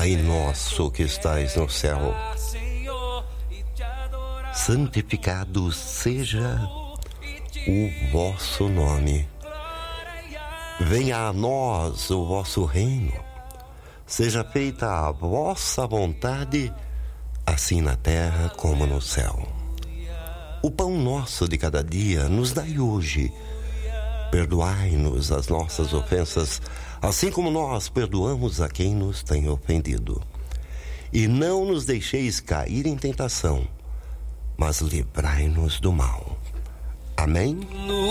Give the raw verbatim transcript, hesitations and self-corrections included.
Pai nosso que estais no céu, santificado seja o vosso nome. Venha a nós o vosso reino. Seja feita a vossa vontade, assim na terra como no céu. O pão nosso de cada dia nos dai hoje. Perdoai-nos as nossas ofensas, assim como nós perdoamos a quem nos tem ofendido. E não nos deixeis cair em tentação, mas livrai-nos do mal. Amém?